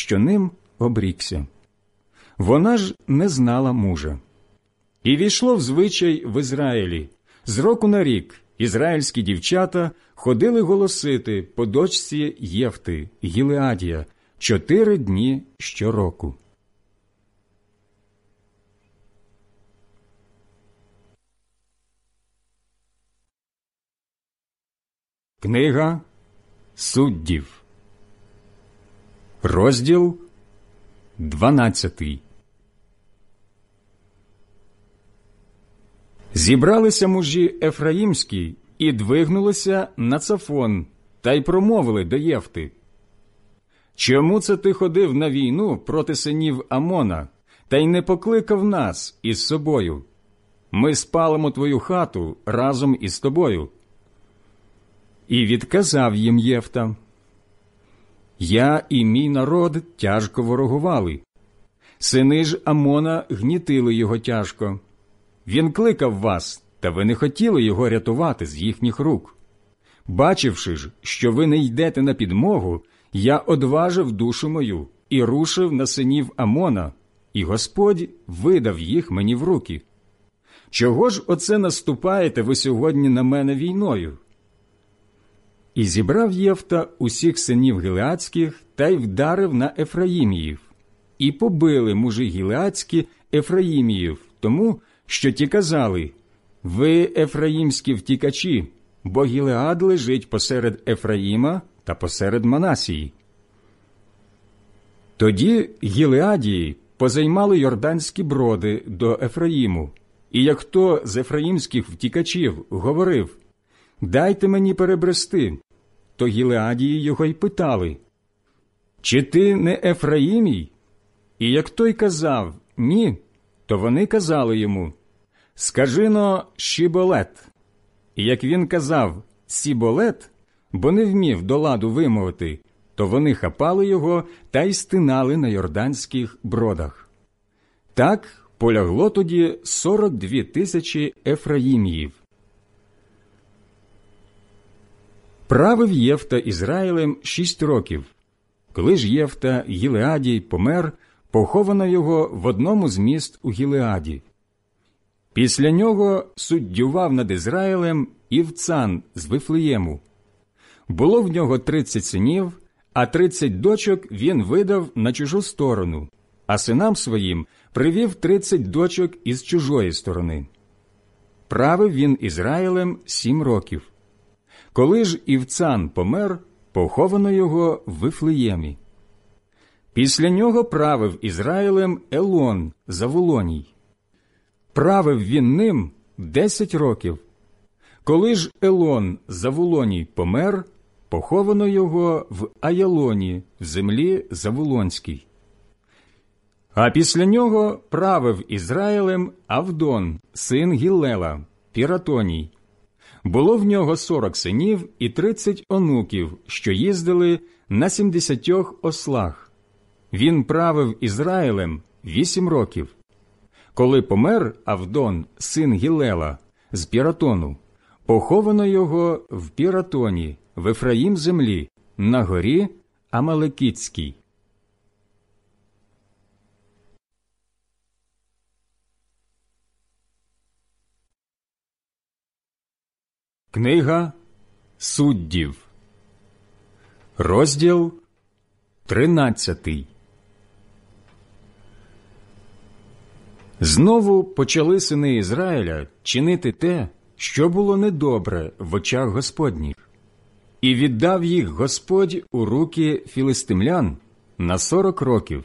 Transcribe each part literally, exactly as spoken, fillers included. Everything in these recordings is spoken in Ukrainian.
що ним обрікся. Вона ж не знала мужа. І війшло в звичай в Ізраїлі. З року на рік ізраїльські дівчата ходили голосити по дочці Єфти, Гілеадія, чотири дні щороку. Книга Суддів, розділ дванадцятий. Зібралися мужі ефраїмські і двигнулися на Цафон, та й промовили до Єфти: «Чому це ти ходив на війну проти синів Амона, та й не покликав нас із собою? Ми спалимо твою хату разом із тобою». І відказав їм Єфта: «Я і мій народ тяжко ворогували. Сини ж Амона гнітили його тяжко. Він кликав вас, та ви не хотіли його рятувати з їхніх рук. Бачивши ж, що ви не йдете на підмогу, я одважив душу мою і рушив на синів Амона, і Господь видав їх мені в руки. Чого ж оце наступаєте ви сьогодні на мене війною?» І зібрав Єфта усіх синів гілеадських та й вдарив на Ефраїміїв. І побили мужі гілеадські Ефраїміїв, тому що ті казали: «Ви ефраїмські втікачі, бо Гілеад лежить посеред Ефраїма та посеред Манасії». Тоді Гілеадії позаймали йорданські броди до Ефраїму, і як хто з ефраїмських втікачів говорив: «Дайте мені перебрести», то Гілеадії його й питали: «Чи ти не Ефраїмій?» І як той казав «Ні», то вони казали йому: «Скажи-но Шіболет». І як він казав «Сіболет», бо не вмів до ладу вимовити, то вони хапали його та й стинали на йорданських бродах. Так полягло тоді сорок дві тисячі Ефраїміїв. Правив Єфта Ізраїлем шість років. Коли ж Єфта Гілеадій помер, поховано його в одному з міст у Гілеаді. Після нього суддював над Ізраїлем Івцан з Вифлеєму. Було в нього тридцять синів, а тридцять дочок він видав на чужу сторону, а синам своїм привів тридцять дочок із чужої сторони. Правив він Ізраїлем сім років. Коли ж Івцан помер, поховано його в Вифлеємі. Після нього правив Ізраїлем Елон Заволоній. Правив він ним десять років. Коли ж Елон Заволоній помер, поховано його в Аялоні, в землі Заволонській. А після нього правив Ізраїлем Авдон, син Гіллела, Піратоній. Було в нього сорок синів і тридцять онуків, що їздили на сімдесятьох ослах. Він правив Ізраїлем вісім років. Коли помер Авдон, син Гіллела, з Піратону, поховано його в Піратоні, в Ефраїм землі, на горі Амалекітській. Книга Суддів, розділ тринадцятий. Знову почали сини Ізраїля чинити те, що було недобре в очах Господніх, і віддав їх Господь у руки філистимлян на сорок років.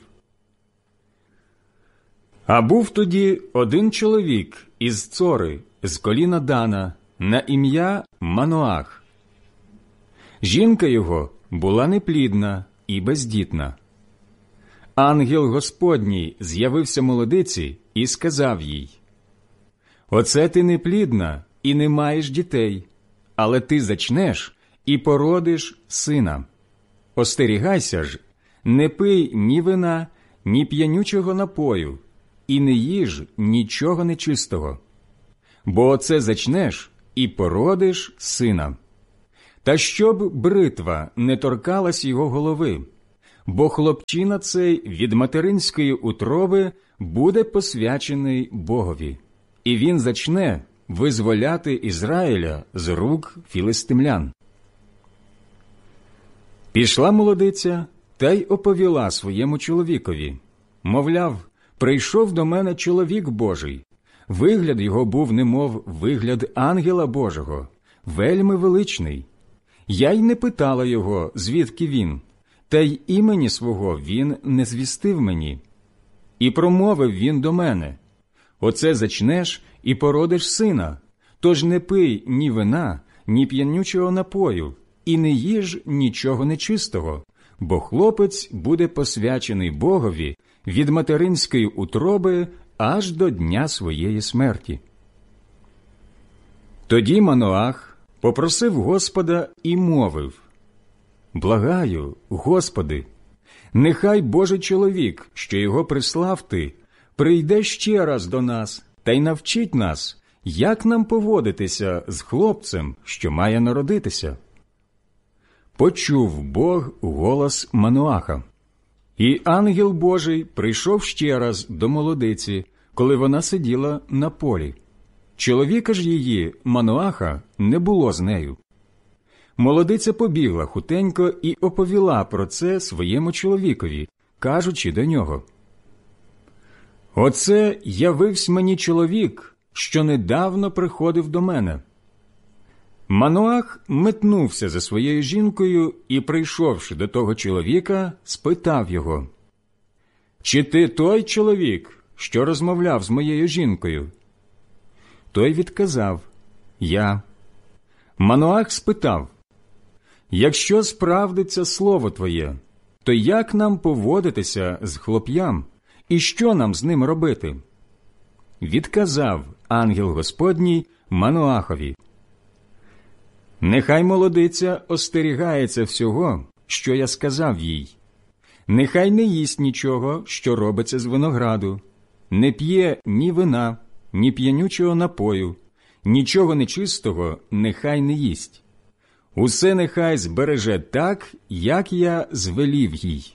А був тоді один чоловік із Цори, з коліна Дана, на ім'я Маноах. Жінка його була неплідна і бездітна. Ангел Господній з'явився молодиці і сказав їй: «Оце ти неплідна і не маєш дітей, але ти зачнеш і породиш сина. Остерігайся ж, не пий ні вина, ні п'янючого напою, і не їж нічого нечистого. Бо оце зачнеш і породиш сина. Та щоб бритва не торкалась його голови, бо хлопчина цей від материнської утроби буде посвячений Богові, і він зачне визволяти Ізраїля з рук філистимлян». Пішла молодиця та й оповіла своєму чоловікові. Мовляв, прийшов до мене чоловік Божий. Вигляд його був немов вигляд ангела Божого, вельми величний. Я й не питала його, звідки він, та й імені свого він не звістив мені. І промовив він до мене: «Оце зачнеш і породиш сина, тож не пий ні вина, ні п'янючого напою, і не їж нічого нечистого, бо хлопець буде посвячений Богові від материнської утроби аж до дня своєї смерті». Тоді Маноах попросив Господа і мовив: «Благаю, Господи, нехай Божий чоловік, що його прислав ти, прийде ще раз до нас та й навчить нас, як нам поводитися з хлопцем, що має народитися». Почув Бог голос Маноаха. І ангел Божий прийшов ще раз до молодиці, коли вона сиділа на полі. Чоловіка ж її, Маноаха, не було з нею. Молодиця побігла хутенько і оповіла про це своєму чоловікові, кажучи до нього: «Оце явився мені чоловік, що недавно приходив до мене». Маноах метнувся за своєю жінкою і, прийшовши до того чоловіка, спитав його: «Чи ти той чоловік, що розмовляв з моєю жінкою?» Той відказав: «Я». Маноах спитав: «Якщо справдиться слово твоє, то як нам поводитися з хлоп'ям, і що нам з ним робити?» Відказав ангел Господній Маноахові: «Нехай молодиця остерігається всього, що я сказав їй. Нехай не їсть нічого, що робиться з винограду, не п'є ні вина, ні п'янючого напою, нічого нечистого нехай не їсть. Усе нехай збереже так, як я звелів їй».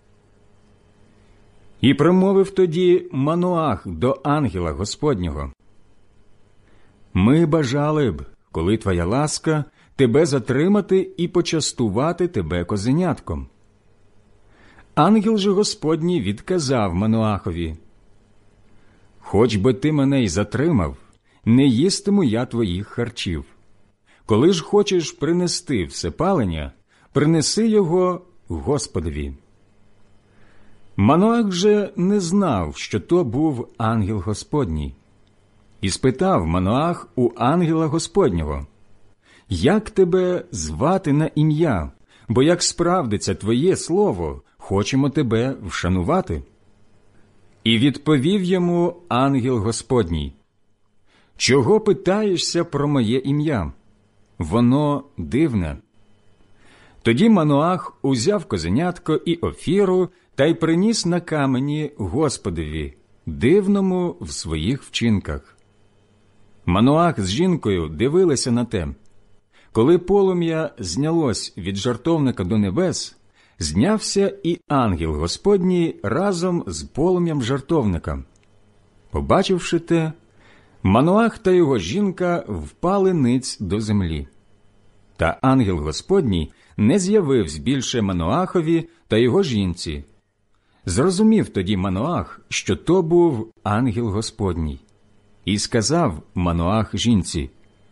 І промовив тоді Маноах до ангела Господнього: «Ми бажали б, коли твоя ласка, тебе затримати і почастувати тебе козенятком». Ангел же Господній відказав Маноахові: «Хоч би ти мене й затримав, не їстиму я твоїх харчів. Коли ж хочеш принести всепалення, принеси його Господові». Маноах же не знав, що то був ангел Господній. І спитав Маноах у ангела Господнього: «Як тебе звати на ім'я? Бо як справдиться твоє слово, хочемо тебе вшанувати». І відповів йому ангел Господній: «Чого питаєшся про моє ім'я? Воно дивне». Тоді Маноах узяв козенятко і офіру та й приніс на камені Господові, дивному в своїх вчинках. Маноах з жінкою дивилися на те. Коли полум'я знялось від жертовника до небес, знявся і ангел Господній разом з полум'ям жертовника. Побачивши те, Маноах та його жінка впали ниць до землі. Та ангел Господній не з'явився більше Маноахові та його жінці. Зрозумів тоді Маноах, що то був ангел Господній. І сказав Маноах жінці: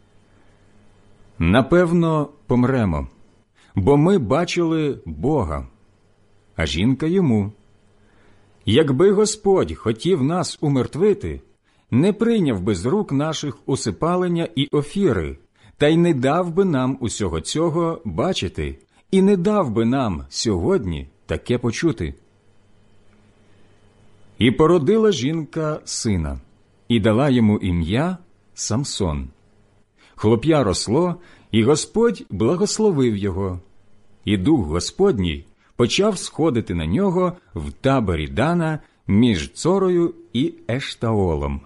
«Напевно, помремо, бо ми бачили Бога». А жінка йому: «Якби Господь хотів нас умертвити, не прийняв би з рук наших усипалення і офіри, та й не дав би нам усього цього бачити, і не дав би нам сьогодні таке почути». І породила жінка сина, і дала йому ім'я Самсон. Хлоп'я росло, і Господь благословив його. І Дух Господній почав сходити на нього в таборі Дана між Цорою і Ештаолом.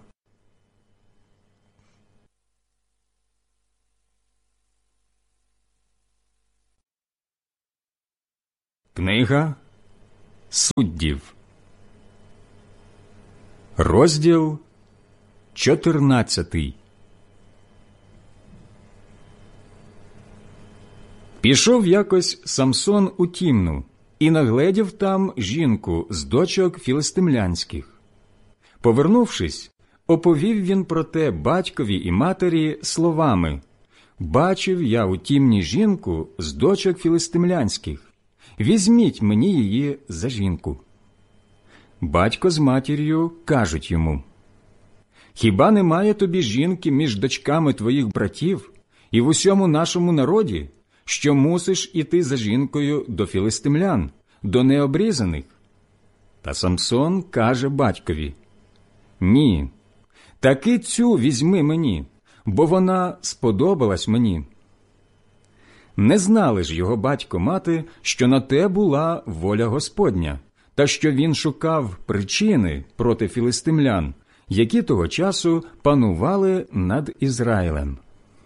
Книга Суддів, розділ чотирнадцятий. Пішов якось Самсон у Тімну і нагледів там жінку з дочок філистимлянських. Повернувшись, оповів він про те батькові і матері словами: «Бачив я у Тімні жінку з дочок філистимлянських. Візьміть мені її за жінку». Батько з матір'ю кажуть йому: «Хіба немає тобі жінки між дочками твоїх братів і в усьому нашому народі, що мусиш іти за жінкою до філистимлян, до необрізаних?» Та Самсон каже батькові: «Ні, таки цю візьми мені, бо вона сподобалась мені». Не знали ж його батько-мати, що на те була воля Господня, та що він шукав причини проти філистимлян, які того часу панували над Ізраїлем.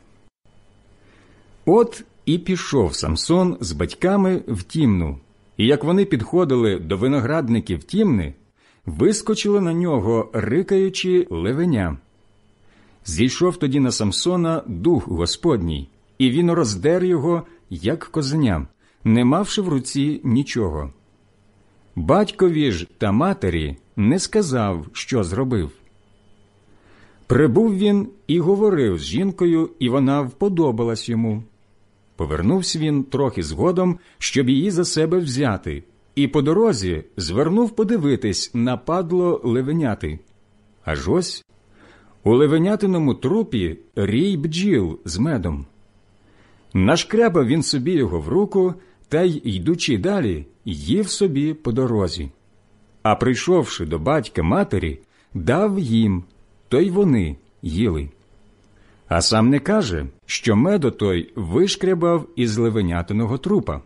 От і пішов Самсон з батьками в Тімну, і як вони підходили до виноградників Тімни, вискочили на нього, рикаючи, левеня. Зійшов тоді на Самсона дух Господній, і він роздер його, як козеня, не мавши в руці нічого. Батькові ж та матері не сказав, що зробив. Прибув він і говорив з жінкою, і вона вподобалась йому. Повернувся він трохи згодом, щоб її за себе взяти, і по дорозі звернув подивитись на падло левеняти. Аж ось у левенятиному трупі рій бджіл з медом. Нашкрябав він собі його в руку, та й, йдучи далі, їв собі по дорозі. А прийшовши до батька матері, дав їм, то й вони їли. А сам не каже, що медо той вишкрябав із левенятиного трупа.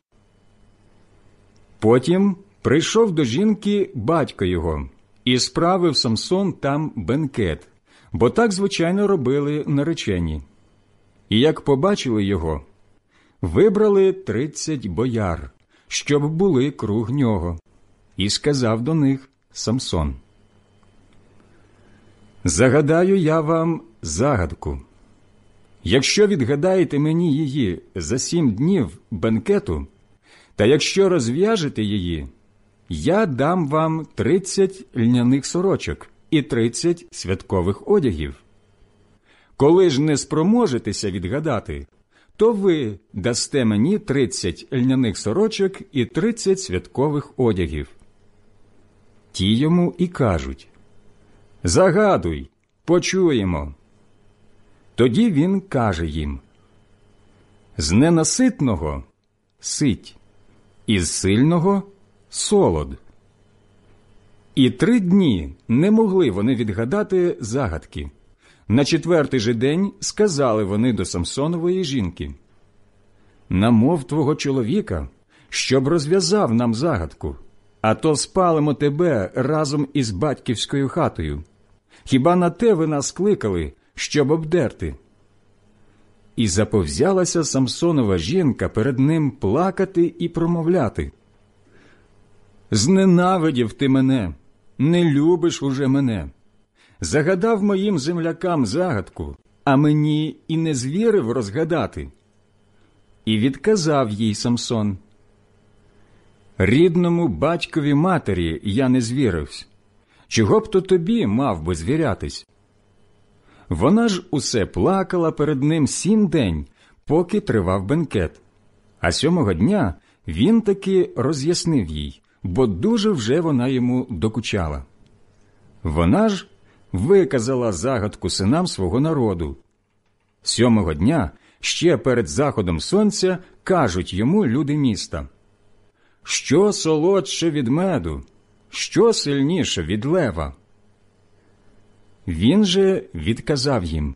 Потім прийшов до жінки батько його, і справив Самсон там бенкет, бо так, звичайно, робили наречені. І як побачили його, вибрали тридцять бояр, щоб були круг нього, і сказав до них Самсон: «Загадаю я вам загадку. Якщо відгадаєте мені її за сім днів бенкету, та якщо розв'яжете її, я дам вам тридцять льняних сорочок і тридцять святкових одягів. Коли ж не спроможетеся відгадати, то ви дасте мені тридцять льняних сорочок і тридцять святкових одягів». Ті йому і кажуть: «Загадуй, почуємо». Тоді він каже їм: «З ненаситного – сить, із сильного – солод». І три дні не могли вони відгадати загадки. На четвертий же день сказали вони до Самсонової жінки: «Намов твого чоловіка, щоб розв'язав нам загадку, а то спалимо тебе разом із батьківською хатою. Хіба на те ви нас кликали, щоб обдерти?» І заповзялася Самсонова жінка перед ним плакати і промовляти: «Зненавидів ти мене, не любиш уже мене. Загадав моїм землякам загадку, а мені і не звірив розгадати». І відказав їй Самсон: «Рідному батькові матері я не звіривсь. Чого б то тобі мав би звірятись?» Вона ж усе плакала перед ним сім день, поки тривав бенкет. А сьомого дня він таки роз'яснив їй, бо дуже вже вона йому докучала. Вона ж виказала загадку синам свого народу. Сьомого дня, ще перед заходом сонця, кажуть йому люди міста: «Що солодше від меду? Що сильніше від лева?» Він же відказав їм: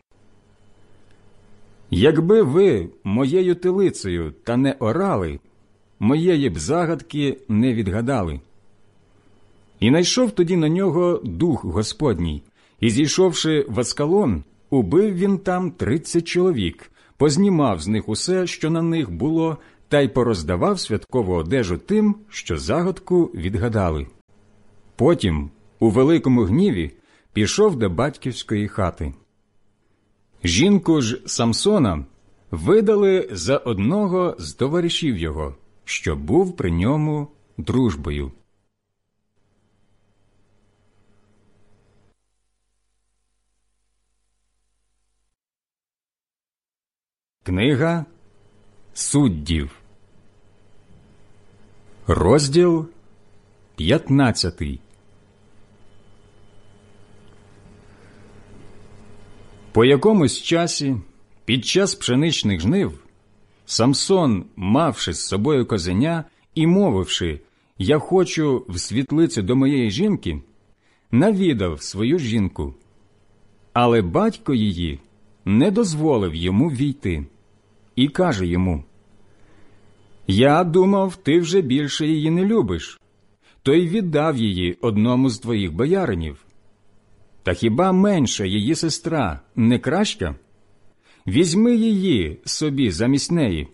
«Якби ви моєю телицею та не орали, моєї б загадки не відгадали». І найшов тоді на нього дух Господній, і, зійшовши в Аскалон, убив він там тридцять чоловік, познімав з них усе, що на них було, та й пороздавав святкову одежу тим, що загадку відгадали. Потім, у великому гніві, пішов до батьківської хати. Жінку ж Самсона видали за одного з товаришів його, що був при ньому дружбою. Книга Суддів, розділ п'ятнадцятий. По якомусь часі, під час пшеничних жнив, Самсон, мавши з собою козеня і мовивши «Я хочу в світлицю до моєї жінки», навідав свою жінку. Але батько її не дозволив йому війти і каже йому: «Я думав, ти вже більше її не любиш, то й віддав її одному з твоїх бояринів. Та хіба менша її сестра не краща? Візьми її собі замість неї».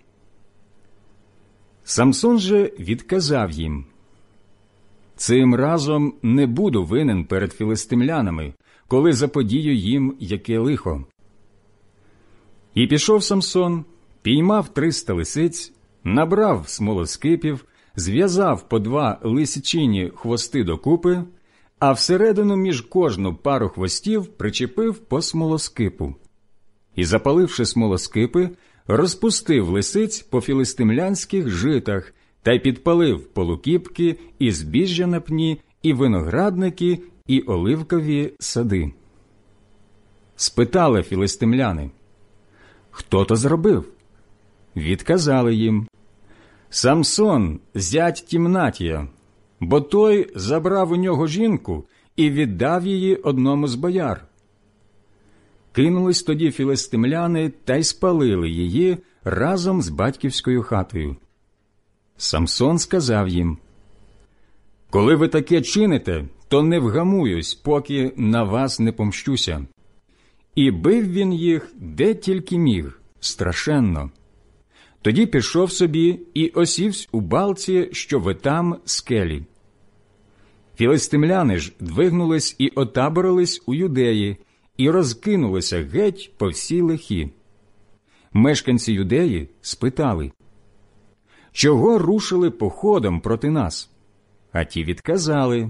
Самсон же відказав їм: «Цим разом не буду винен перед філистимлянами, коли заподію їм яке лихо». І пішов Самсон, піймав триста лисиць, набрав смолоскипів, зв'язав по два лисичині хвости докупи, а всередину між кожну пару хвостів причепив по смолоскипу. І, запаливши смолоскипи, розпустив лисиць по філистимлянських житах та й підпалив полукіпки, і збіжжя на пні, і виноградники, і оливкові сади. Спитали філистимляни: «Хто то зробив?» Відказали їм: «Самсон, зять Тімнатія, бо той забрав у нього жінку і віддав її одному з бояр». Кинулись тоді філистимляни та й спалили її разом з батьківською хатою. Самсон сказав їм: «Коли ви таке чините, то не вгамуюсь, поки на вас не помщуся». І бив він їх, де тільки міг, страшенно. Тоді пішов собі і осівсь у балці, що витам скелі. Філистимляни ж двигнулись і отаборились у Юдеї, і розкинулися геть по всій лихі. Мешканці Юдеї спитали: «Чого рушили походом проти нас?» А ті відказали: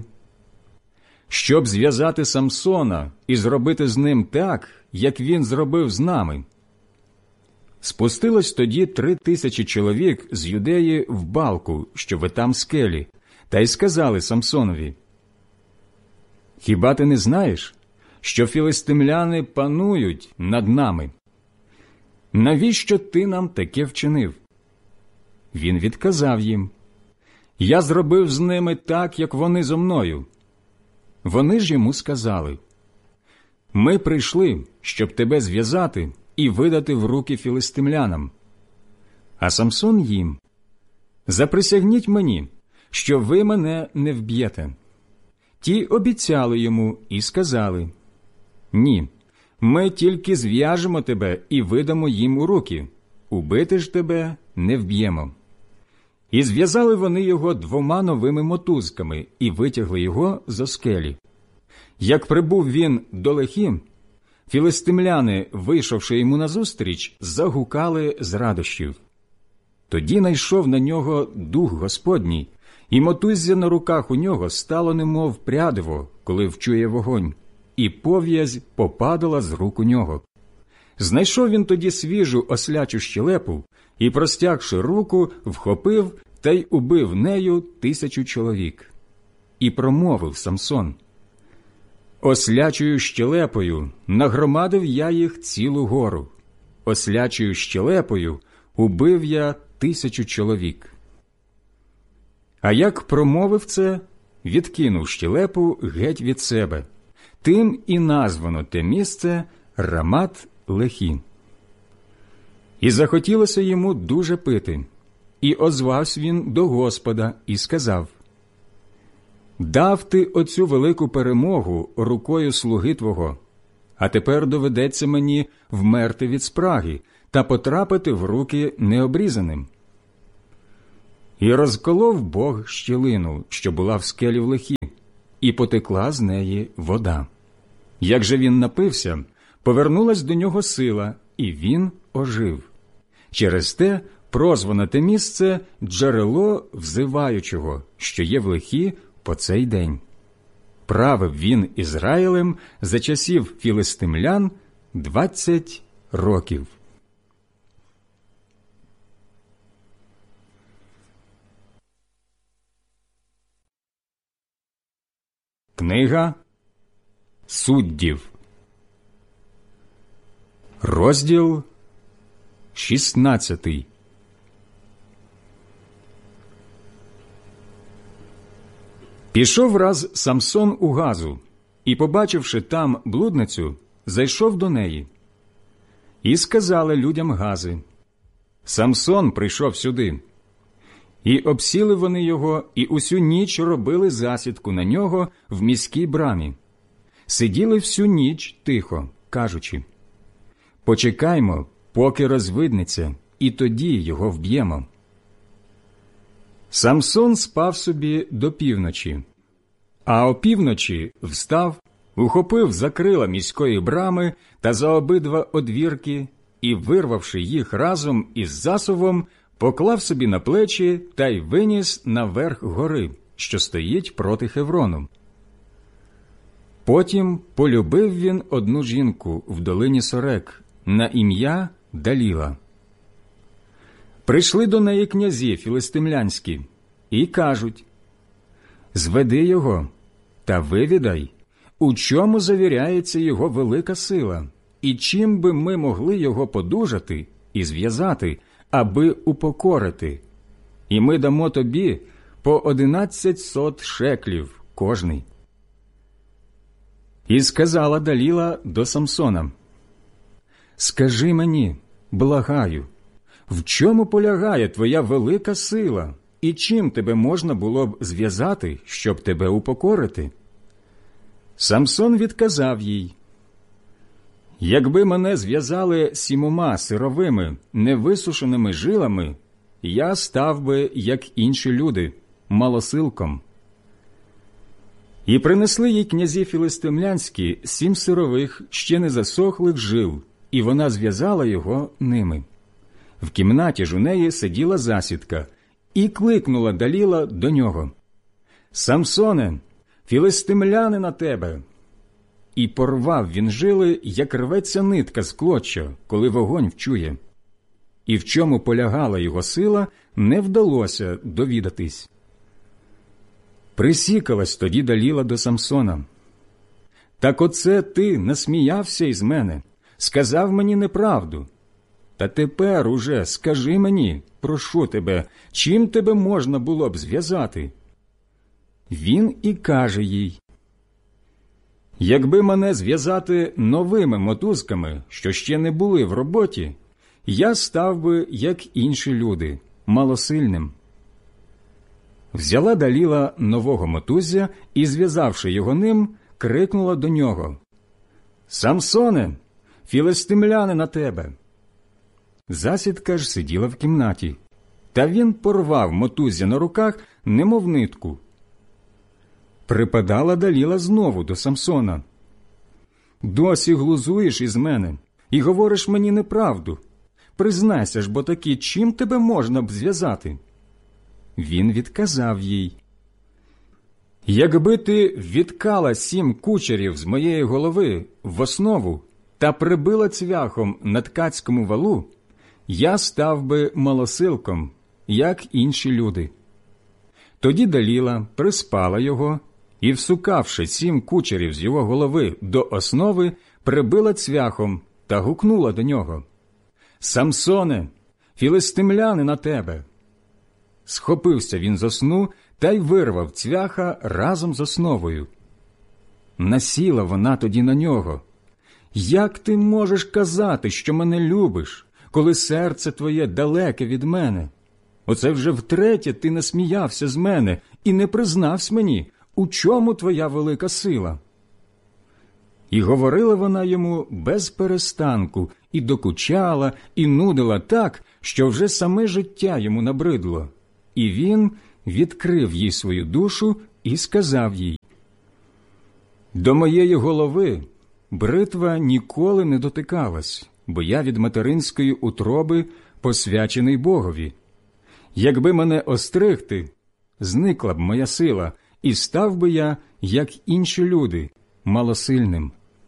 «Щоб зв'язати Самсона і зробити з ним так, як він зробив з нами». Спустилось тоді три тисячі чоловік з Юдеї в балку, що витам скелі, та й сказали Самсонові: «Хіба ти не знаєш, що філистимляни панують над нами? Навіщо ти нам таке вчинив?» Він відказав їм: «Я зробив з ними так, як вони зо мною». Вони ж йому сказали: «Ми прийшли, щоб тебе зв'язати і видати в руки філистимлянам». А Самсон їм: «Заприсягніть мені, що ви мене не вб'єте». Ті обіцяли йому і сказали: «Ні, ми тільки зв'яжемо тебе і видамо їм у руки, убити ж тебе не вб'ємо». І зв'язали вони його двома новими мотузками і витягли його зо скелі. Як прибув він до лихи, філистимляни, вийшовши йому назустріч, загукали з радощів. Тоді найшов на нього дух Господній, і мотуззя на руках у нього стало немов прядиво, коли вчує вогонь, і пов'язь попадала з рук у нього. Знайшов він тоді свіжу ослячу щелепу і, простягши руку, вхопив та й убив нею тисячу чоловік. І промовив Самсон: «Ослячою щелепою нагромадив я їх цілу гору, ослячою щелепою убив я тисячу чоловік». А як промовив це, відкинув щелепу геть від себе. Тим і названо те місце Рамат-Лехі. І захотілося йому дуже пити, і озвався він до Господа і сказав: «Дав ти оцю велику перемогу рукою слуги твого, а тепер доведеться мені вмерти від спраги та потрапити в руки необрізаним. І розколов Бог щілину, що була в скелі в лихі, і потекла з неї вода. Як же він напився, повернулась до нього сила, і він ожив. Через те прозване те місце «Джерело взиваючого», що є в лихі по цей день. Правив він Ізраїлем за часів філистимлян двадцять років. Книга Суддів, розділ шістнадцятий. Пішов раз Самсон у Газу, і, побачивши там блудницю, зайшов до неї. І сказали людям Гази: «Самсон прийшов сюди». І обсіли вони його, і усю ніч робили засідку на нього в міській брамі. Сиділи всю ніч тихо, кажучи: «Почекаймо, поки розвиднеться, і тоді його вб'ємо». Самсон спав собі до півночі, а опівночі встав, ухопив за крила міської брами та за обидва одвірки і, вирвавши їх разом із засувом, поклав собі на плечі та й виніс наверх гори, що стоїть проти Хеврону. Потім полюбив він одну жінку в долині Сорек на ім'я Даліла. Прийшли до неї князі філистимлянські і кажуть: «Зведи його та вивідай, у чому завіряється його велика сила, і чим би ми могли його подужати і зв'язати, аби упокорити, і ми дамо тобі по одинадцять сот шеклів кожний». І сказала Даліла до Самсона: «Скажи мені, благаю, в чому полягає твоя велика сила, і чим тебе можна було б зв'язати, щоб тебе упокорити?» Самсон відказав їй: «Якби мене зв'язали сімома сировими, невисушеними жилами, я став би, як інші люди, малосилком». І принесли їй князі філистимлянські сім сирових, ще не засохлих жил, і вона зв'язала його ними. В кімнаті ж у неї сиділа засідка, і кликнула Даліла до нього: «Самсоне, філистимляни на тебе!» І порвав він жили, як рветься нитка з клоча, коли вогонь вчує. І в чому полягала його сила, не вдалося довідатись. Присікалась тоді Даліла до Самсона: «Так оце ти насміявся із мене, сказав мені неправду. Та тепер уже скажи мені, прошу тебе, чим тебе можна було б зв'язати?» Він і каже їй: «Якби мене зв'язати новими мотузками, що ще не були в роботі, я став би, як інші люди, малосильним». Взяла Даліла нового мотузя і, зв'язавши його ним, крикнула до нього: «Самсоне, філистимляни на тебе!» Засідка ж сиділа в кімнаті, та він порвав мотузя на руках, немов нитку. Припадала Даліла знову до Самсона: «Досі глузуєш із мене і говориш мені неправду. Признайся ж, бо таки, чим тебе можна б зв'язати?» Він відказав їй: «Якби ти відкала сім кучерів з моєї голови в основу та прибила цвяхом на ткацькому валу, я став би малосилком, як інші люди». Тоді Даліла приспала його і, всукавши сім кучерів з його голови до основи, прибила цвяхом та гукнула до нього: «Самсоне, філистимляни на тебе!» Схопився він зо сну та й вирвав цвяха разом з основою. Насіла вона тоді на нього: «Як ти можеш казати, що мене любиш, коли серце твоє далеке від мене? Оце вже втретє ти насміявся з мене і не признався мені, у чому твоя велика сила?» І говорила вона йому без перестанку, і докучала, і нудила так, що вже саме життя йому набридло. і він відкрив їй свою душу і сказав їй: «До моєї голови бритва ніколи не дотикалась, бо я від материнської утроби посвячений Богові. Якби мене остригти, зникла б моя сила, і став би я, як інші люди, малосильним».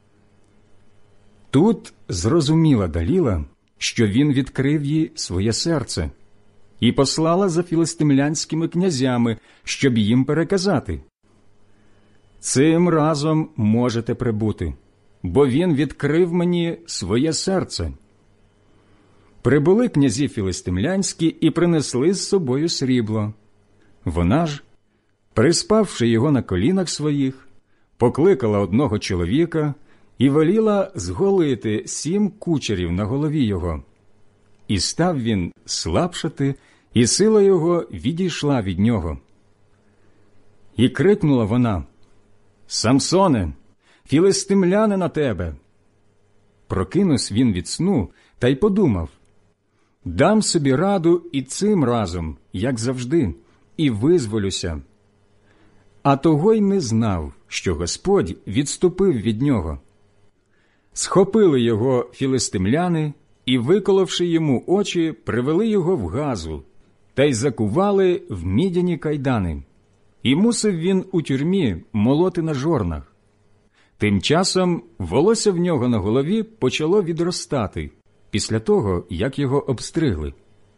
Тут зрозуміла Даліла, що він відкрив їй своє серце, і послала за філистимлянськими князями, щоб їм переказати: «Цим разом можете прибути, бо він відкрив мені своє серце». Прибули князі філистимлянські і принесли з собою срібло. Вона ж, приспавши його на колінах своїх, покликала одного чоловіка і веліла зголити сім кучерів на голові його. І став він слабшати, і сила його відійшла від нього. І крикнула вона: «Самсоне, філистимляни на тебе!» Прокинувся він від сну та й подумав: «Дам собі раду і цим разом, як завжди, і визволюся». А того й не знав, що Господь відступив від нього. Схопили його філистимляни і, виколовши йому очі, привели його в Газу та й закували в мідяні кайдани. І мусив він у тюрмі молоти на жорнах. Тим часом волосся в нього на голові почало відростати після того, як його обстригли.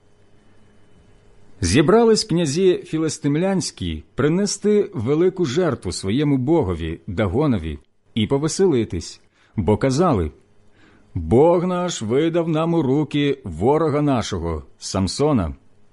Зібрались князі філистимлянські принести велику жертву своєму богові Дагонові і повеселитись, бо казали: «Бог наш видав нам у руки ворога нашого, Самсона».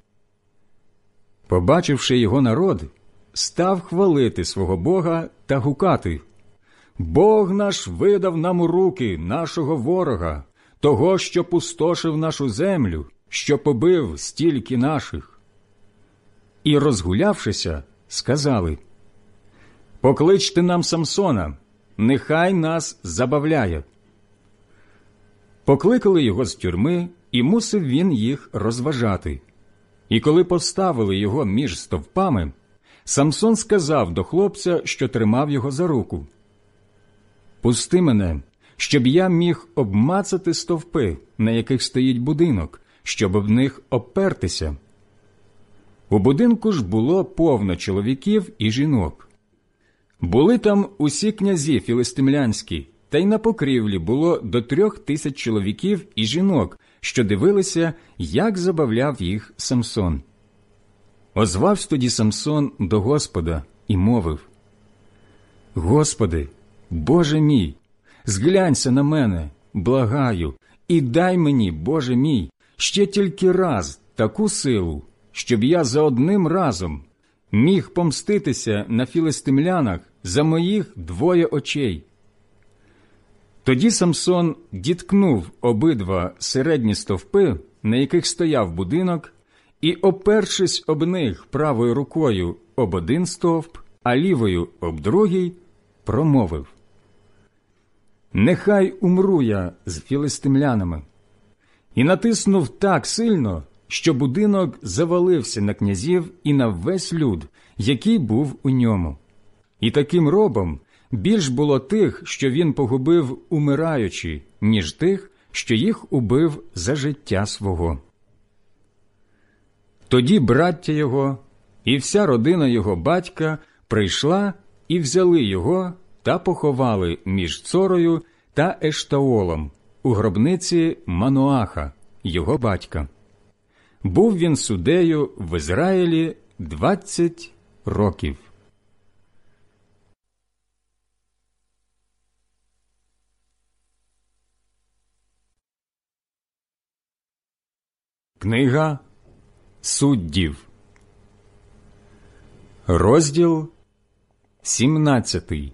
Побачивши його народ, став хвалити свого Бога та гукати: «Бог наш видав нам у руки нашого ворога, того, що пустошив нашу землю, що побив стільки наших». І, розгулявшися, сказали: «Покличте нам Самсона, нехай нас забавляє». Покликали його з тюрми, і мусив він їх розважати. І коли поставили його між стовпами, Самсон сказав до хлопця, що тримав його за руку: «Пусти мене, щоб я міг обмацати стовпи, на яких стоїть будинок, щоб об них обпертися». У будинку ж було повно чоловіків і жінок. Були там усі князі філистимлянські, та й на покрівлі було до трьох тисяч чоловіків і жінок, що дивилися, як забавляв їх Самсон. Озвався тоді Самсон до Господа і мовив: «Господи, Боже мій, зглянься на мене, благаю, і дай мені, Боже мій, ще тільки раз таку силу, щоб я за одним разом міг помститися на філистимлянах за моїх двоє очей». Тоді Самсон діткнув обидва середні стовпи, на яких стояв будинок, і, опершись об них правою рукою об один стовп, а лівою об другий, промовив: «Нехай умру я з філистимлянами». І натиснув так сильно, що будинок завалився на князів і на весь люд, який був у ньому. І таким робом більш було тих, що він погубив умираючи, ніж тих, що їх убив за життя свого. Тоді браття його і вся родина його батька прийшла і взяли його та поховали між Цорою та Ештаолом у гробниці Мануаха, його батька. Був він суддею в Ізраїлі двадцять років. Книга Суддів, розділ сімнадцятий.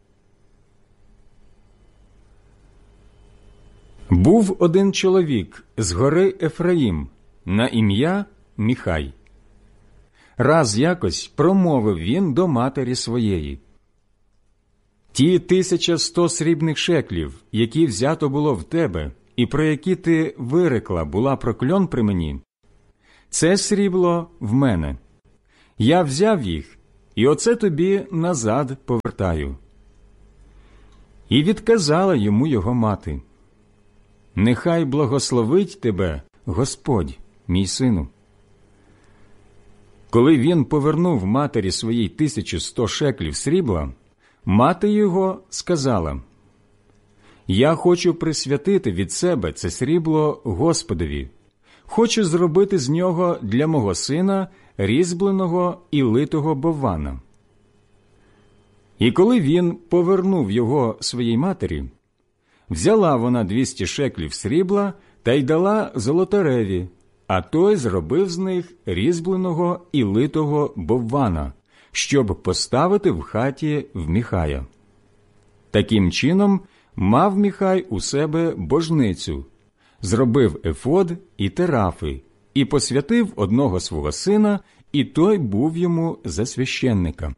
Був один чоловік з гори Ефраїм на ім'я Міхай. Раз якось промовив він до матері своєї: «Ті тисяча сто срібних шеклів, які взято було в тебе, і про які ти вирекла була прокльон при мені, це срібло в мене, Я взяв їх, і оце тобі назад повертаю». І відказала йому його мати: «Нехай благословить тебе Господь, мій сину». Коли він повернув матері своїй тисячу сто шеклів срібла, мати його сказала: «Я хочу присвятити від себе це срібло Господові, хочу зробити з нього для мого сина різьбленого і литого боввана». І коли він повернув його своїй матері, взяла вона двісті шеклів срібла та й дала золотареві, а той зробив з них різьбленого і литого боввана, щоб поставити в хаті в Міхая. Таким чином мав Міхай у себе божницю, зробив ефод і терафи, і посвятив одного свого сина, і той був йому за священника.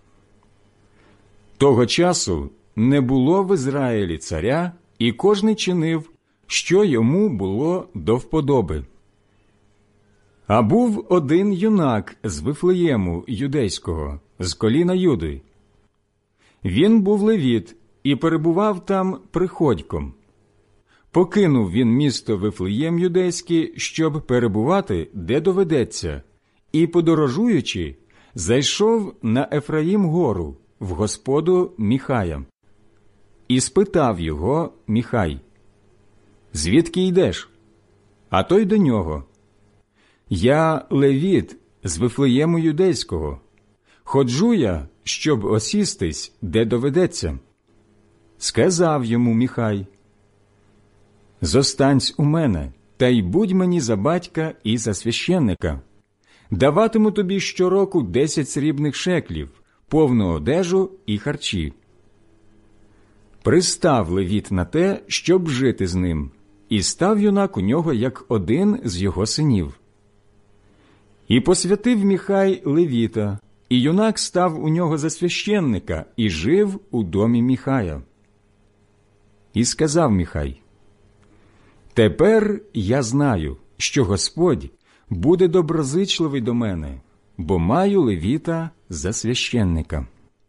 Того часу не було в Ізраїлі царя, і кожний чинив, що йому було до вподоби. А був один юнак з Вифлеєму юдейського, з коліна Юди. Він був левіт і перебував там приходьком. Покинув він місто Вифлеєм юдейський, щоб перебувати, де доведеться, і, подорожуючи, зайшов на Ефраїм гору, в господу Міхая. І спитав його Міхай: «Звідки йдеш?» А той до нього: «Я левіт з Вифлеєму юдейського. Ходжу я, щоб осістись, де доведеться». Сказав йому Міхай: «Зостанься у мене, та й будь мені за батька і за священника. Даватиму тобі щороку десять срібних шеклів, повну одежу і харчі». Пристав левіт на те, щоб жити з ним, і став юнак у нього як один з його синів. І посвятив Міхай левіта, і юнак став у нього за священника і жив у домі Міхая. І сказав Міхай: «Тепер я знаю, що Господь буде доброзичливий до мене, бо маю левіта за священника».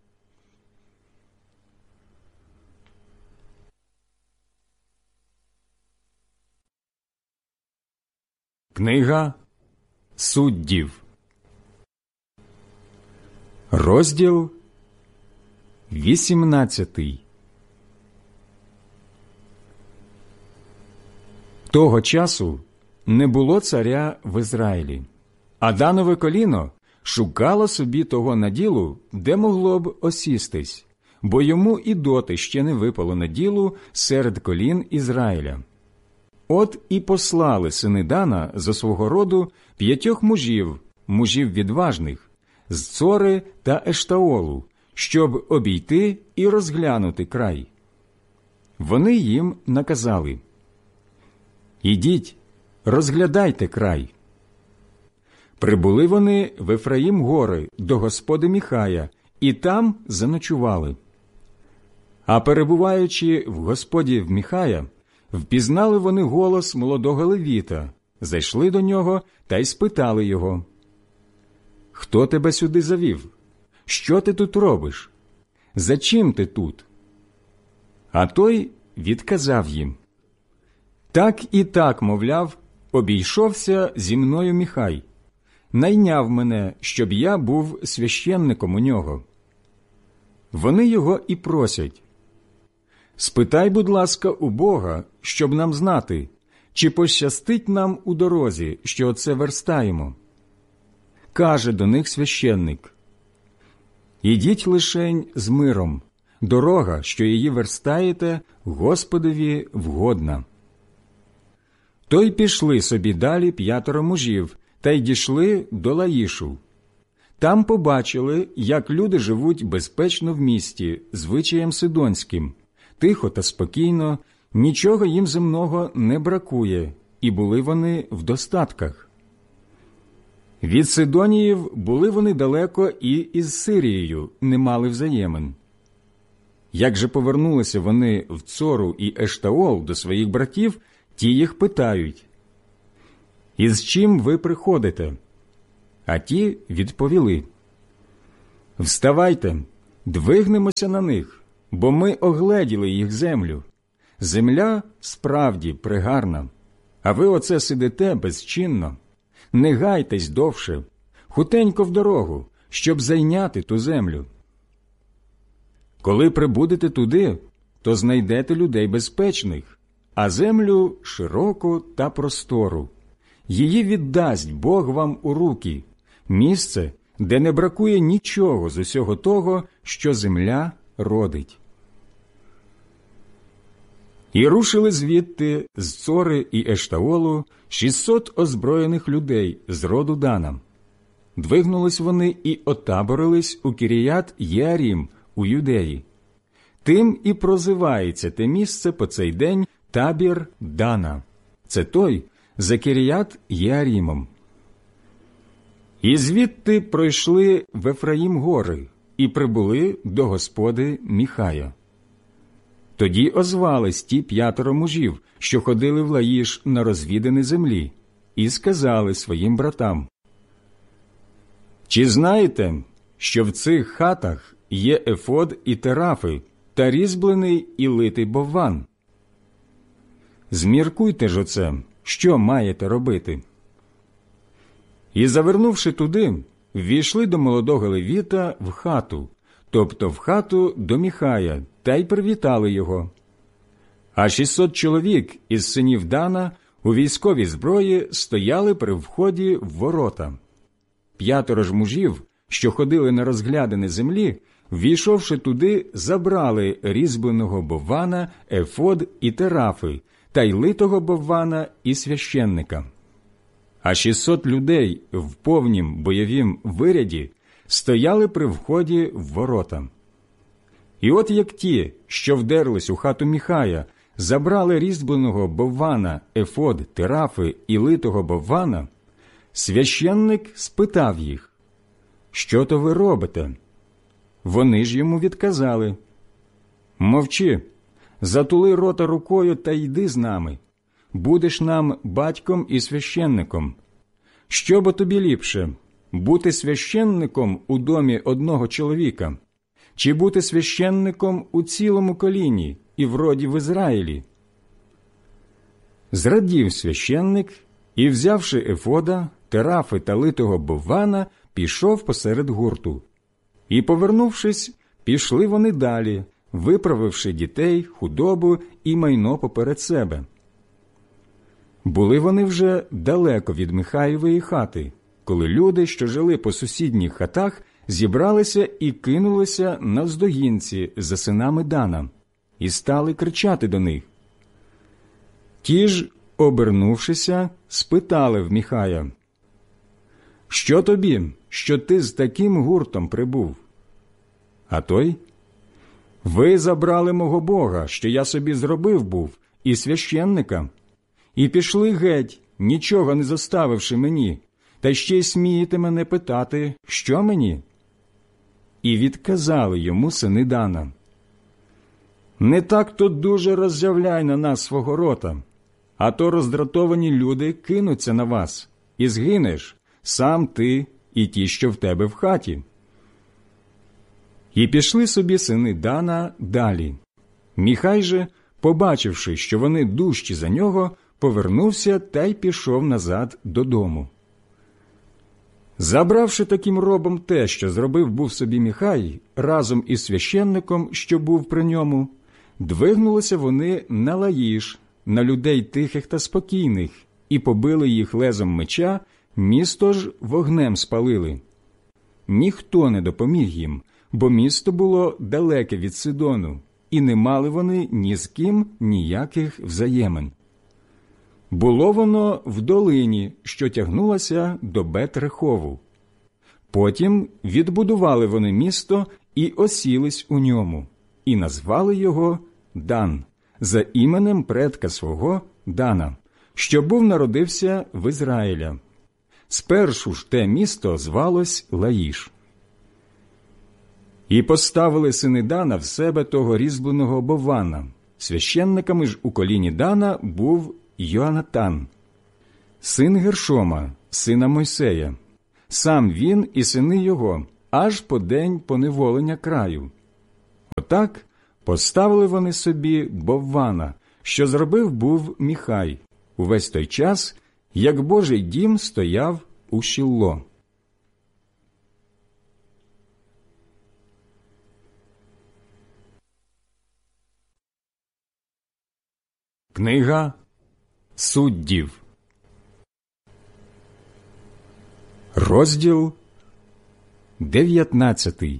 Книга Суддів, розділ вісімнадцятий. Того часу не було царя в Ізраїлі, а Данове коліно шукало собі того наділу, де могло б осістись, бо йому і доти ще не випало наділу серед колін Ізраїля. От і послали сини Дана зо свого роду п'ятьох мужів, мужів відважних, з Цори та Ештаолу, щоб обійти і розглянути край. Вони їм наказали: «Ідіть, розглядайте край». Прибули вони в Ефраїм гори до господи Міхая, і там заночували. А перебуваючи в господі в Міхая, впізнали вони голос молодого левіта, зайшли до нього та й спитали його: «Хто тебе сюди завів? Що ти тут робиш? За чим ти тут?» А той відказав їм: «Так і так, мовляв, обійшовся зі мною Міхай, найняв мене, щоб я був священником у нього». Вони його і просять: «Спитай, будь ласка, у Бога, щоб нам знати, чи пощастить нам у дорозі, що оце верстаємо». Каже до них священник: «Ідіть лишень з миром, дорога, що її верстаєте, Господові вгодна». То й пішли собі далі п'ятеро мужів, та й дійшли до Лаїшу. Там побачили, як люди живуть безпечно в місті, звичаєм сидонським, тихо та спокійно, нічого їм земного не бракує, і були вони в достатках. Від Сидоніїв були вони далеко і із Сирією не мали взаємин. Як же повернулися вони в Цору і Ештаол до своїх братів, ті їх питають: «Із чим ви приходите?» А ті відповіли: «Вставайте, двигнемося на них, бо ми огледіли їх землю. Земля справді пригарна, а ви оце сидите безчинно. Не гайтесь довше, хутенько в дорогу, щоб зайняти ту землю. Коли прибудете туди, то знайдете людей безпечних, а землю широку та простору. Її віддасть Бог вам у руки, місце, де не бракує нічого з усього того, що земля родить». І рушили звідти з Цори і Ештаолу шістсот озброєних людей з роду Дана. Двигнулись вони і отаборились у Кіріят Єарім у Юдеї. Тим і прозивається те місце по цей день табір Дана. Це той за Кіріят Єарімом. І звідти пройшли в Ефраїм гори і прибули до господи Міхая. Тоді озвались ті п'ятеро мужів, що ходили в Лаїш на розвідані землі, і сказали своїм братам: «Чи знаєте, що в цих хатах є ефод і терафи, та різьблений і литий бовван? Зміркуйте ж оце, що маєте робити». І, завернувши туди, ввійшли до молодого левіта в хату, тобто в хату до Міхая, та й привітали його. А шістсот чоловік із синів Дана у військовій зброї стояли при вході в ворота. П'ятеро ж мужів, що ходили на розглядані землі, ввійшовши туди, забрали різьбленого боввана, ефод і терафи, та й литого боввана і священника. А шістсот людей в повнім бойовім виряді стояли при вході в ворота. І от як ті, що вдерлись у хату Міхая, забрали різьбленого боввана, ефод, терафи і литого боввана, священник спитав їх: «Що то ви робите?» Вони ж йому відказали: «Мовчи, затули рота рукою та йди з нами. Будеш нам батьком і священником. Що бо тобі ліпше, бути священником у домі одного чоловіка, чи бути священником у цілому коліні і в роді в Ізраїлі?» Зрадів священник і, взявши ефода, терафи та литого боввана, пішов посеред гурту. І, повернувшись, пішли вони далі, виправивши дітей, худобу і майно поперед себе. Були вони вже далеко від Михаєвої хати, коли люди, що жили по сусідніх хатах, зібралися і кинулися навздогінці за синами Дана, і стали кричати до них. Ті ж, обернувшися, спитали в Міхая: «Що тобі, що ти з таким гуртом прибув?» А той: «Ви забрали мого Бога, що я собі зробив був, і священника, і пішли геть, нічого не зоставивши мені, та ще й смієте мене питати, що мені?» І відказали йому сини Дана: «Не так то дуже роззявляй на нас свого рота, а то роздратовані люди кинуться на вас, і згинеш сам ти і ті, що в тебе в хаті». І пішли собі сини Дана далі. Міхай же, побачивши, що вони дужчі за нього, повернувся та й пішов назад додому. Забравши таким робом те, що зробив був собі Міхай, разом із священником, що був при ньому, двигнулися вони на Лаїш, на людей тихих та спокійних, і побили їх лезом меча, місто ж вогнем спалили. Ніхто не допоміг їм, бо місто було далеке від Сидону, і не мали вони ні з ким ніяких взаємин. Було воно в долині, що тягнулася до Бет-Рехову. Потім відбудували вони місто і осілись у ньому, і назвали його Дан, за іменем предка свого Дана, що був народився в Ізраїля. Спершу ж те місто звалось Лаїш. І поставили сини Дана в себе того різьбленого боввана. Священниками ж у коліні Дана був Йоанатан, син Гершома, сина Мойсея, сам він і сини його, аж по день поневолення краю. Отак поставили вони собі Боввана, що зробив був Міхай, увесь той час, як Божий дім стояв у Шілло. Книга Суддів, розділ дев'ятнадцятий.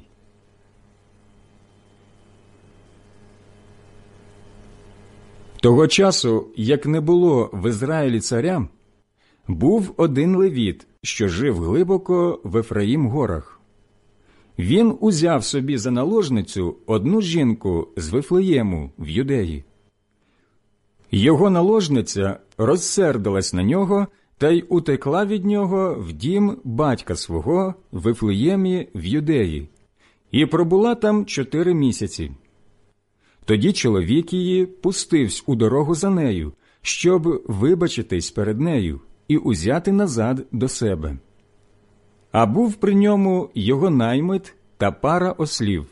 Того часу, як не було в Ізраїлі царя, був один левіт, що жив глибоко в Ефраїм-горах. Він узяв собі за наложницю одну жінку з Вифлеєму в Юдеї. Його наложниця розсердилась на нього та й утекла від нього в дім батька свого в Вифлеємі в Юдеї, і пробула там чотири місяці. Тоді чоловік її пустився у дорогу за нею, щоб вибачитись перед нею і узяти назад до себе. А був при ньому його наймит та пара ослів.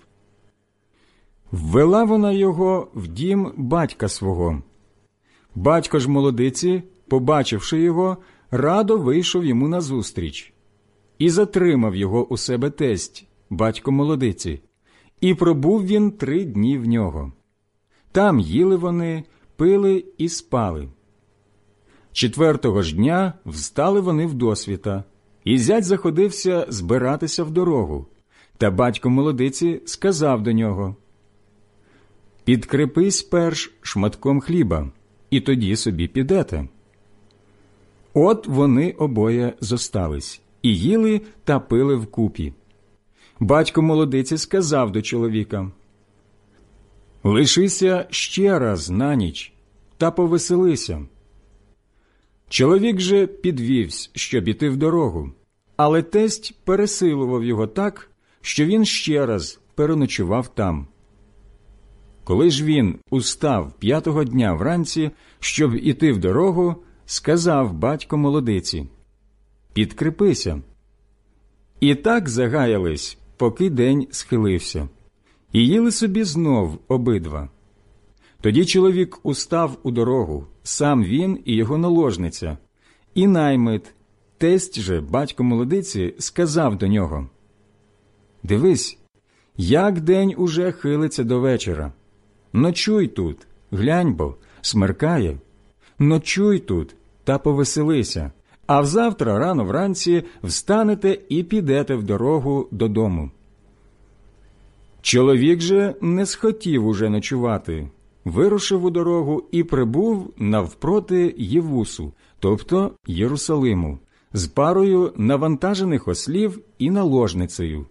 Ввела вона його в дім батька свого. Батько ж молодиці, побачивши його, радо вийшов йому назустріч. І затримав його у себе тесть, батько молодиці, і пробув він три дні в нього. Там їли вони, пили і спали. Четвертого ж дня встали вони вдосвіта, і зять заходився збиратися в дорогу. Та батько молодиці сказав до нього: «Підкрепись перш шматком хліба, і тоді собі підете». От вони обоє зостались, і їли та пили вкупі. Батько молодиці сказав до чоловіка: «Лишися ще раз на ніч, та повеселися». Чоловік же підвівсь, щоб іти в дорогу, але тесть пересилував його так, що він ще раз переночував там. Коли ж він устав п'ятого дня вранці, щоб іти в дорогу, сказав батько молодиці: «Підкрепися». І так загаялись, поки день схилився, і їли собі знов обидва. Тоді чоловік устав у дорогу, сам він і його наложниця, і наймит, тесть же батько молодиці, сказав до нього: «Дивись, як день уже хилиться до вечора. Ночуй тут, глянь бо, смеркає. Ночуй тут та повеселися, а взавтра рано вранці встанете і підете в дорогу додому». Чоловік же не схотів уже ночувати, вирушив у дорогу і прибув навпроти Євусу, тобто Єрусалиму, з парою навантажених ослів і наложницею.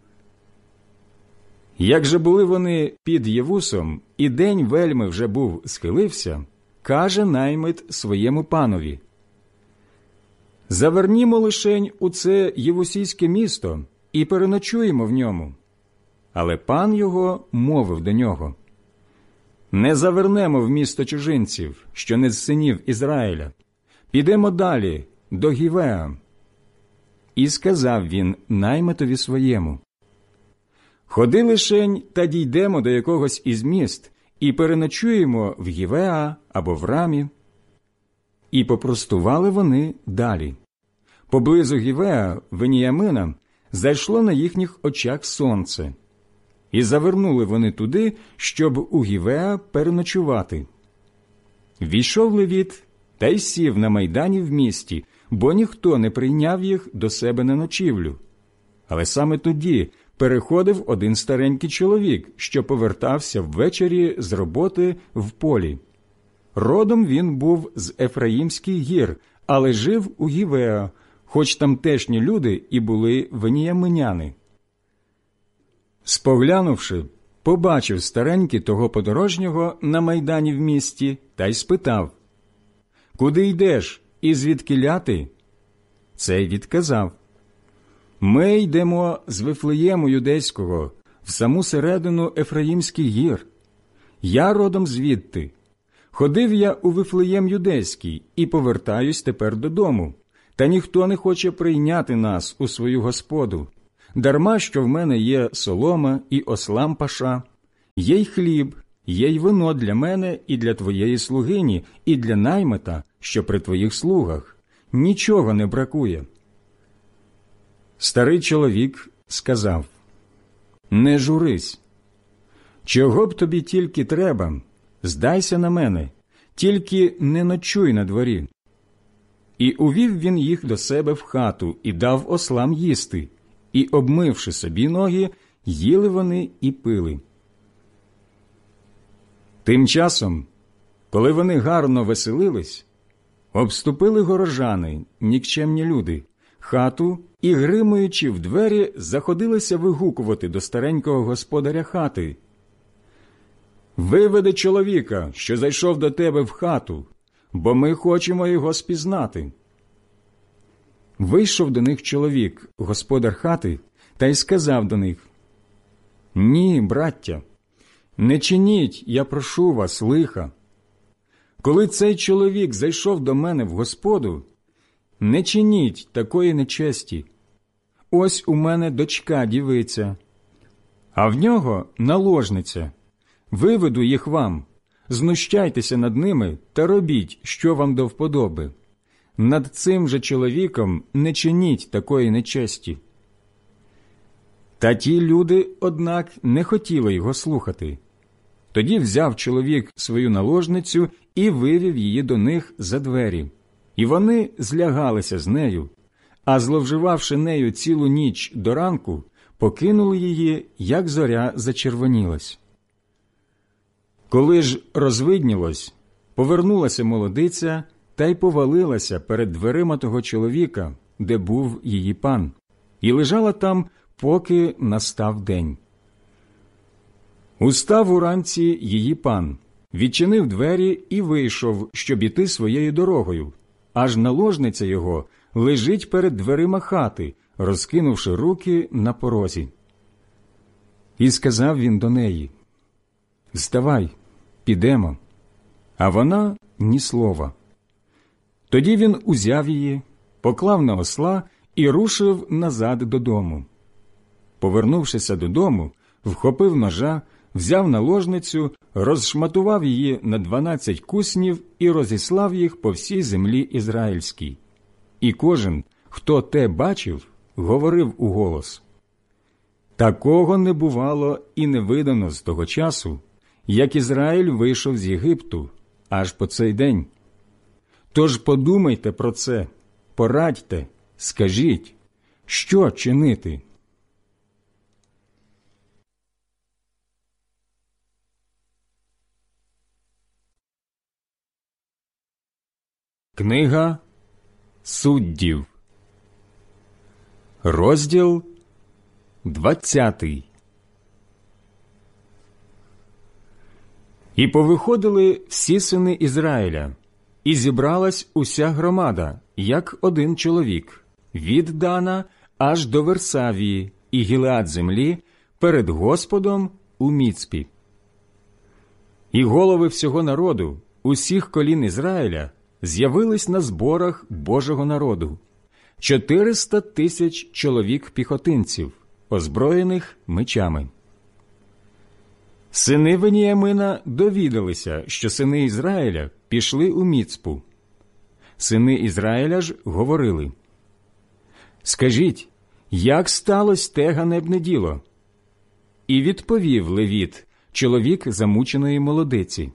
Як же були вони під Євусом, і день вельми вже був схилився, каже наймит своєму панові: «Завернімо лишень у це євусійське місто і переночуємо в ньому». Але пан його мовив до нього: «Не завернемо в місто чужинців, що не з синів Ізраїля. Підемо далі, до Гівеа». І сказав він наймитові своєму: «Ходи лишень та дійдемо до якогось із міст і переночуємо в Гівеа або в Рамі». І попростували вони далі. Поблизу Гівеа, Веніямина, зайшло на їхніх очах сонце. І завернули вони туди, щоб у Гівеа переночувати. Війшов левіт та й сів на майдані в місті, бо ніхто не прийняв їх до себе на ночівлю. Але саме тоді переходив один старенький чоловік, що повертався ввечері з роботи в полі. Родом він був з Ефраїмських гір, але жив у Гівеа, хоч тамтешні люди і були веніяминяни. Споглянувши, побачив старенький того подорожнього на майдані в місті та й спитав: «Куди йдеш і звідкіля ти?» Цей відказав: «Ми йдемо з Вифлеєму юдейського в саму середину Ефраїмських гір. Я родом звідти. Ходив я у Вифлеєм юдейський і повертаюсь тепер додому, та ніхто не хоче прийняти нас у свою господу. дарма що в мене є солома і ослам паша, є й хліб, є й вино для мене і для твоєї слугині, і для наймита, що при твоїх слугах. Нічого не бракує». Старий чоловік сказав: «Не журись. Чого б тобі тільки треба, здайся на мене, тільки не ночуй на дворі». І увів він їх до себе в хату і дав ослам їсти, і, обмивши собі ноги, їли вони і пили. Тим часом, коли вони гарно веселились, обступили горожани, нікчемні люди, хату і, гримуючи в двері, заходилися вигукувати до старенького господаря хати: «Виведи чоловіка, що зайшов до тебе в хату, бо ми хочемо його спізнати». Вийшов до них чоловік, господар хати, та й сказав до них: «Ні, браття, не чиніть, я прошу вас, лиха. Коли цей чоловік зайшов до мене в господу, не чиніть такої нечесті. Ось у мене дочка дівиця, а в нього наложниця. Виведу їх вам, знущайтеся над ними та робіть, що вам до вподоби. Над цим же чоловіком не чиніть такої нечесті». Та ті люди, однак, не хотіли його слухати. Тоді взяв чоловік свою наложницю і вивів її до них за двері. І вони злягалися з нею, а зловживавши нею цілу ніч до ранку, покинули її, як зоря зачервонілась. Коли ж розвиднілось, повернулася молодиця та й повалилася перед дверима того чоловіка, де був її пан, і лежала там, поки настав день. Устав уранці її пан, відчинив двері і вийшов, щоб іти своєю дорогою, аж наложниця його лежить перед дверима хати, розкинувши руки на порозі. І сказав він до неї: «Вставай, підемо». А вона ні слова. Тоді він узяв її, поклав на осла і рушив назад додому. Повернувшися додому, вхопив ножа, взяв наложницю, розшматував її на дванадцять куснів і розіслав їх по всій землі ізраїльській. І кожен, хто те бачив, говорив уголос: «Такого не бувало і не видано з того часу, як Ізраїль вийшов з Єгипту, аж по цей день. Тож подумайте про це, порадьте, скажіть, що чинити». Книга Суддів, розділ двадцятий. І повиходили всі сини Ізраїля, і зібралась уся громада, як один чоловік, від Дана аж до Версавії і Гілеад землі, перед Господом у Міцпі. І голови всього народу, усіх колін Ізраїля, з'явились на зборах Божого народу, чотириста тисяч чоловік-піхотинців, озброєних мечами. Сини Веніямина довідалися, що сини Ізраїля пішли у Міцпу. Сини Ізраїля ж говорили: «Скажіть, як сталося те ганебне діло?» І відповів Левіт, чоловік замученої молодиці: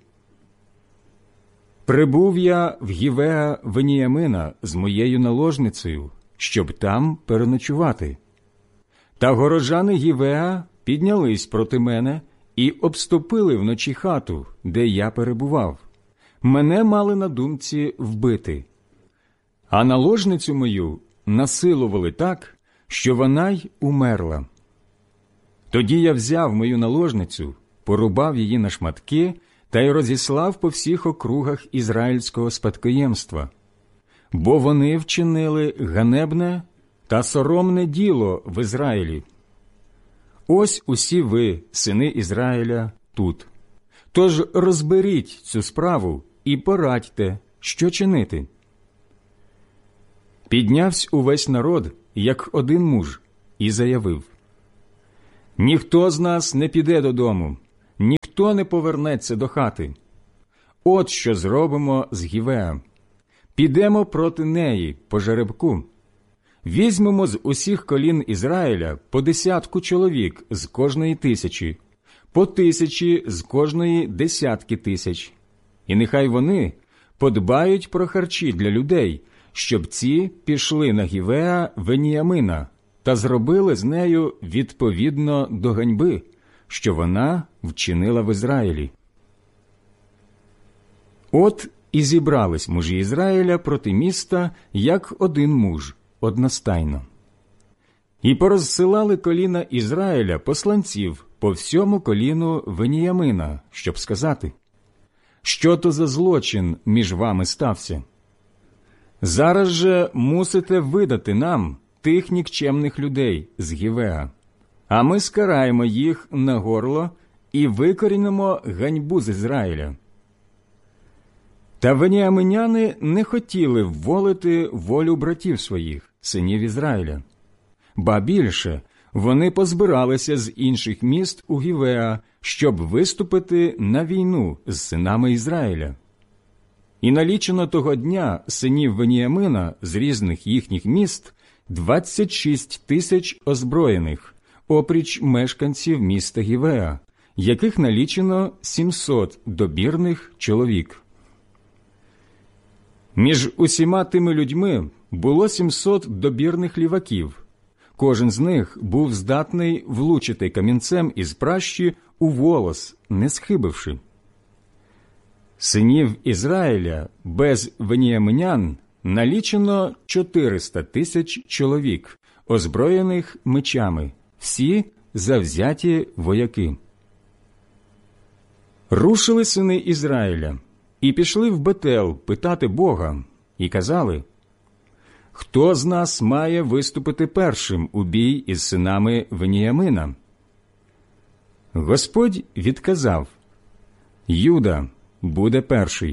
«Прибув я в Гівеа Веніямина з моєю наложницею, щоб там переночувати. Та горожани Гівеа піднялись проти мене і обступили вночі хату, де я перебував. Мене мали на думці вбити. А наложницю мою насилували так, що вона й умерла. Тоді я взяв мою наложницю, порубав її на шматки та й розіслав по всіх округах ізраїльського спадкоємства, бо вони вчинили ганебне та соромне діло в Ізраїлі. Ось усі ви, сини Ізраїля, тут. Тож розберіть цю справу і порадьте, що чинити». Піднявсь увесь народ, як один муж, і заявив: «Ніхто з нас не піде додому, ніхто не повернеться до хати. От що зробимо з Гівеа. Підемо проти неї по жеребку. Візьмемо з усіх колін Ізраїля по десятку чоловік з кожної тисячі, по тисячі з кожної десятки тисяч. І нехай вони подбають про харчі для людей, щоб ці пішли на Гівеа Веніямина та зробили з нею відповідно до ганьби, що вона вчинила в Ізраїлі». От і зібрались мужі Ізраїля проти міста, як один муж, одностайно. І порозсилали коліна Ізраїля посланців по всьому коліну Веніямина, щоб сказати: «Що то за злочин між вами стався? Зараз же мусите видати нам тих нікчемних людей з Гівеа, а ми скараємо їх на горло і викорінимо ганьбу з Ізраїля». Та веніаминяни не хотіли вволити волю братів своїх, синів Ізраїля. Ба більше, вони позбиралися з інших міст у Гівеа, щоб виступити на війну з синами Ізраїля. І налічено того дня синів Веніямина з різних їхніх міст двадцять шість тисяч озброєних, опріч мешканців міста Гівеа, яких налічено сімсот добірних чоловік. Між усіма тими людьми було сімсот добірних ліваків. Кожен з них був здатний влучити камінцем із пращі у волос, не схибивши. Синів Ізраїля без веніаминян налічено чотириста тисяч чоловік, озброєних мечами, всі завзяті вояки. Рушили сини Ізраїля і пішли в Бетел питати Бога, і казали: «Хто з нас має виступити першим у бій із синами Веніямина?» Господь відказав: «Юда буде перший».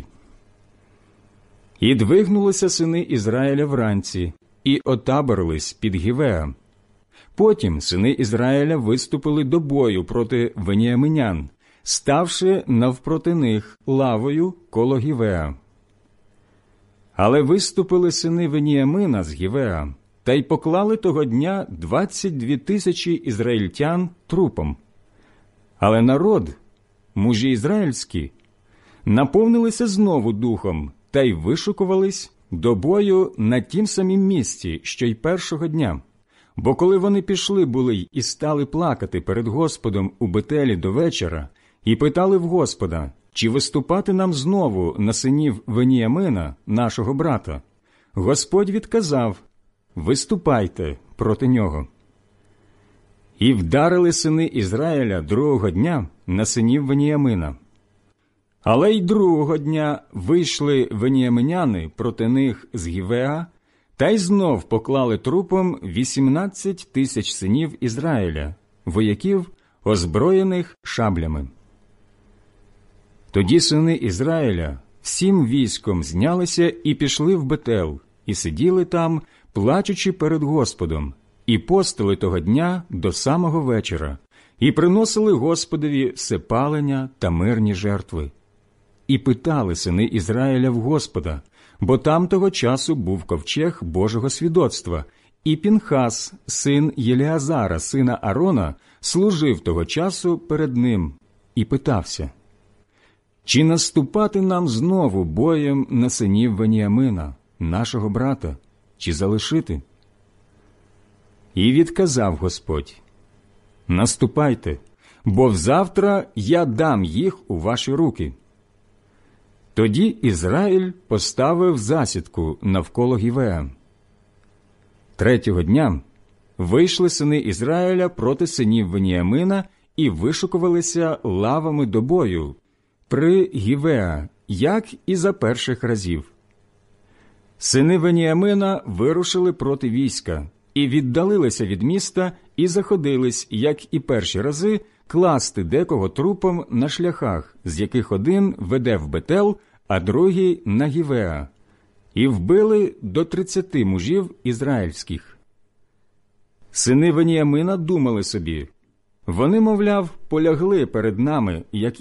І двигнулися сини Ізраїля вранці, і отаборились під Гівеа. Потім сини Ізраїля виступили до бою проти веніаминян, ставши навпроти них лавою коло Гівеа. Але виступили сини Веніямина з Гівеа, та й поклали того дня двадцять дві тисячі ізраїльтян трупом. Але народ, мужі ізраїльські, наповнилися знову духом та й вишукувались до бою на тім самім місці, що й першого дня. Бо коли вони пішли були й і стали плакати перед Господом у Бетелі до вечора, і питали в Господа, чи виступати нам знову на синів Веніямина, нашого брата, Господь відказав: «Виступайте проти нього». І вдарили сини Ізраїля другого дня на синів Веніямина. Але й другого дня вийшли веніаминяни проти них з Гівеа, та й знов поклали трупом вісімнадцять тисяч синів Ізраїля, вояків, озброєних шаблями. Тоді сини Ізраїля всім військом знялися і пішли в Бетел, і сиділи там, плачучи перед Господом, і постили того дня до самого вечора, і приносили Господові всепалення та мирні жертви. І питали сини Ізраїля в Господа, бо там того часу був ковчег Божого свідоцтва, і Пінхас, син Єлеазара, сина Арона, служив того часу перед ним, і питався: «Чи наступати нам знову боєм на синів Веніамина, нашого брата, чи залишити?» І відказав Господь: «Наступайте, бо взавтра я дам їх у ваші руки». Тоді Ізраїль поставив засідку навколо Гівеа. Третього дня вийшли сини Ізраїля проти синів Веніамина і вишукувалися лавами до бою при Гівеа, як і за перших разів. Сини Веніамина вирушили проти війська, і віддалилися від міста, і заходились, як і перші рази, класти декого трупом на шляхах, з яких один веде в Бетел, а другий – на Гівеа, і вбили до тридцяти мужів ізраїльських. Сини Веніамина думали собі: вони, мовляв, полягли перед нами, як